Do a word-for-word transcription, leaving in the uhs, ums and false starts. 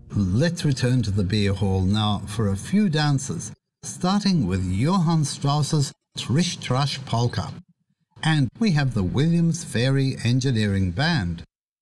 Let's return to the beer hall now for a few dances, starting with Johann Strauss's Trish Trash Polka. And we have the Williams Ferry Engineering Band.